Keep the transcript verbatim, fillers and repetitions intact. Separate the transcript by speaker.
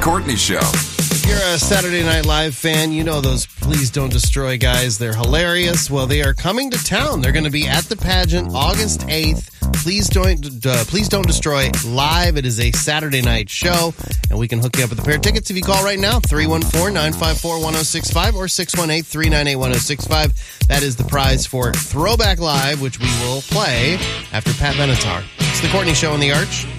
Speaker 1: Courtney Show.
Speaker 2: If you're a Saturday Night Live fan, you know those Please Don't Destroy guys. They're hilarious. Well, they are coming to town. They're going to be at the pageant August eighth. Please don't, uh, please don't destroy live. It is a Saturday night show, and we can hook you up with a pair of tickets if you call right now, three one four, nine five four, one oh six five or six one eight, three nine eight, one oh six five. That is the prize for Throwback Live, which we will play after Pat Benatar. It's the Courtney Show on the Arch.